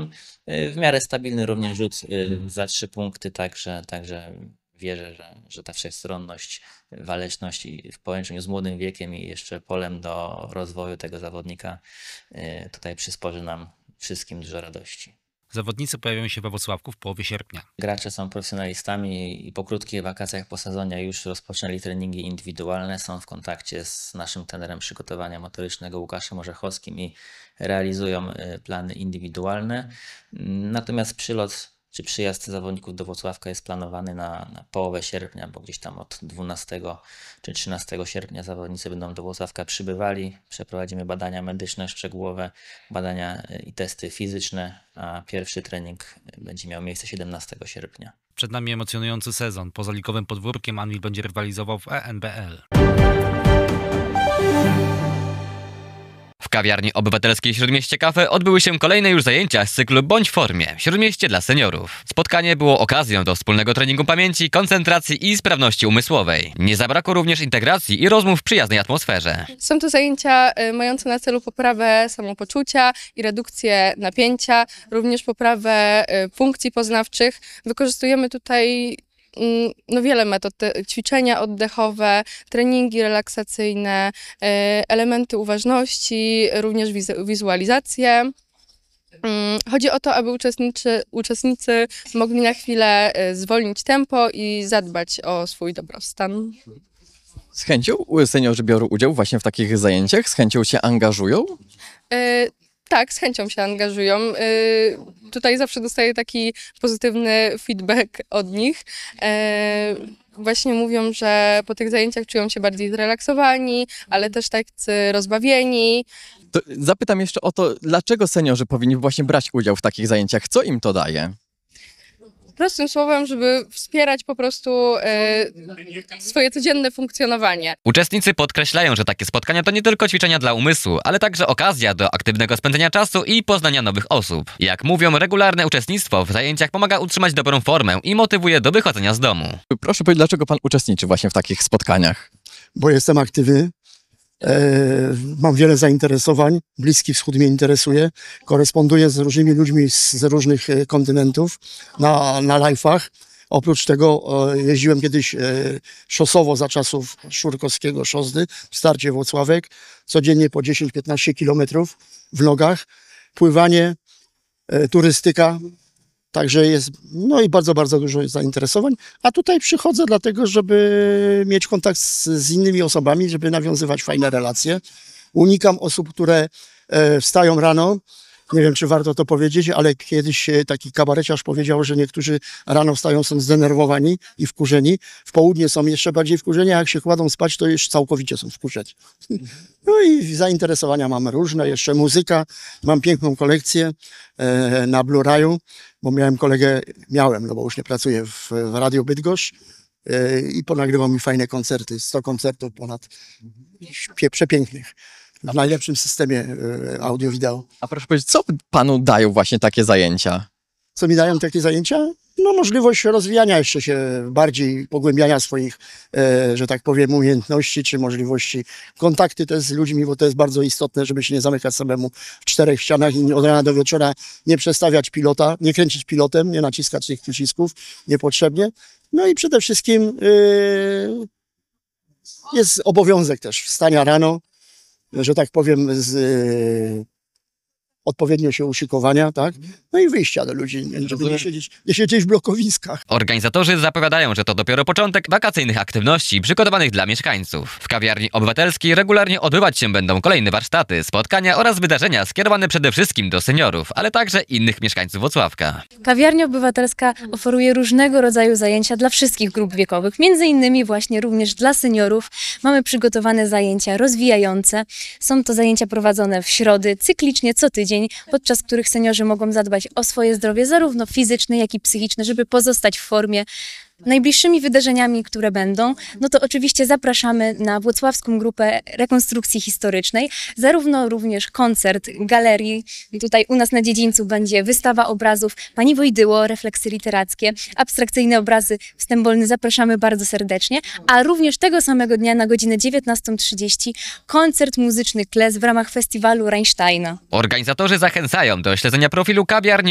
tam w miarę stabilny również rzut za 3 punkty, także wierzę, że ta wszechstronność, waleczność i w połączeniu z młodym wiekiem i jeszcze polem do rozwoju tego zawodnika tutaj przysporzy nam wszystkim dużo radości. Zawodnicy pojawią się we Włocławku w połowie sierpnia. Gracze są profesjonalistami i po krótkich wakacjach, po sezonie już rozpoczęli treningi indywidualne. Są w kontakcie z naszym trenerem przygotowania motorycznego Łukaszem Orzechowskim i realizują plany indywidualne. Natomiast przylot czy przyjazd zawodników do Włocławka jest planowany na połowę sierpnia, bo gdzieś tam od 12 czy 13 sierpnia zawodnicy będą do Włocławka przybywali. Przeprowadzimy badania medyczne szczegółowe, badania i testy fizyczne, a pierwszy trening będzie miał miejsce 17 sierpnia. Przed nami emocjonujący sezon. Poza ligowym podwórkiem Anwil będzie rywalizował w ENBL. W kawiarni obywatelskiej Śródmieście Cafe odbyły się kolejne już zajęcia z cyklu Bądź w formie – Śródmieście dla seniorów. Spotkanie było okazją do wspólnego treningu pamięci, koncentracji i sprawności umysłowej. Nie zabrakło również integracji i rozmów w przyjaznej atmosferze. Są to zajęcia mające na celu poprawę samopoczucia i redukcję napięcia, również poprawę funkcji poznawczych. Wykorzystujemy tutaj wiele metod, ćwiczenia oddechowe, treningi relaksacyjne, elementy uważności, również wizualizacje. Chodzi o to, aby uczestnicy mogli na chwilę zwolnić tempo i zadbać o swój dobrostan. Z chęcią seniorzy biorą udział właśnie w takich zajęciach? Z chęcią się angażują? Tak, z chęcią się angażują. Tutaj zawsze dostaję taki pozytywny feedback od nich. Właśnie mówią, że po tych zajęciach czują się bardziej zrelaksowani, ale też tacy rozbawieni. To zapytam jeszcze o to, dlaczego seniorzy powinni właśnie brać udział w takich zajęciach? Co im to daje? Prostym słowem, żeby wspierać po prostu swoje codzienne funkcjonowanie. Uczestnicy podkreślają, że takie spotkania to nie tylko ćwiczenia dla umysłu, ale także okazja do aktywnego spędzenia czasu i poznania nowych osób. Jak mówią, regularne uczestnictwo w zajęciach pomaga utrzymać dobrą formę i motywuje do wychodzenia z domu. Proszę powiedzieć, dlaczego pan uczestniczy właśnie w takich spotkaniach? Bo jestem aktywny, mam wiele zainteresowań, Bliski Wschód mnie interesuje, koresponduję z różnymi ludźmi z różnych kontynentów na live'ach. Oprócz tego jeździłem kiedyś szosowo za czasów Szurkowskiego Szosdy, w starcie Włocławek, codziennie po 10-15 kilometrów w nogach, pływanie, turystyka. Także jest, i bardzo, bardzo dużo zainteresowań. A tutaj przychodzę dlatego, żeby mieć kontakt z innymi osobami, żeby nawiązywać fajne relacje. Unikam osób, które wstają rano. Nie wiem, czy warto to powiedzieć, ale kiedyś taki kabareciarz powiedział, że niektórzy rano wstają, są zdenerwowani i wkurzeni. W południe są jeszcze bardziej wkurzeni, a jak się kładą spać, to już całkowicie są wkurzeni. No i zainteresowania mam różne. Jeszcze muzyka. Mam piękną kolekcję na Blu-rayu, bo bo już nie pracuję w Radiu Bydgoszcz i ponagrywał mi fajne koncerty. 100 koncertów ponad przepięknych. W najlepszym systemie audio-wideo. A proszę powiedzieć, co panu dają właśnie takie zajęcia? Co mi dają takie zajęcia? Możliwość rozwijania jeszcze się bardziej, pogłębiania swoich, że tak powiem, umiejętności, czy możliwości kontakty też z ludźmi, bo to jest bardzo istotne, żeby się nie zamykać samemu w 4 ścianach i od rana do wieczora nie przestawiać pilota, nie kręcić pilotem, nie naciskać tych przycisków niepotrzebnie. No i przede wszystkim jest obowiązek też wstania rano, że tak powiem, odpowiednio się uszykowania, tak? No i wyjścia do ludzi, żeby nie siedzieć w blokowiskach. Organizatorzy zapowiadają, że to dopiero początek wakacyjnych aktywności przygotowanych dla mieszkańców. W kawiarni obywatelskiej regularnie odbywać się będą kolejne warsztaty, spotkania oraz wydarzenia skierowane przede wszystkim do seniorów, ale także innych mieszkańców Włocławka. Kawiarnia obywatelska oferuje różnego rodzaju zajęcia dla wszystkich grup wiekowych, między innymi właśnie również dla seniorów. Mamy przygotowane zajęcia rozwijające. Są to zajęcia prowadzone w środy, cyklicznie co tydzień, podczas których seniorzy mogą zadbać o swoje zdrowie, zarówno fizyczne, jak i psychiczne, żeby pozostać w formie. Najbliższymi wydarzeniami, które będą, to oczywiście zapraszamy na Włocławską Grupę Rekonstrukcji Historycznej, zarówno również koncert galerii. Tutaj u nas na dziedzińcu będzie wystawa obrazów Pani Wojdyło, refleksy literackie, abstrakcyjne obrazy wstęp wolny, zapraszamy bardzo serdecznie, a również tego samego dnia na godzinę 19:30 koncert muzyczny Kles w ramach festiwalu Rammsteina. Organizatorzy zachęcają do śledzenia profilu kawiarni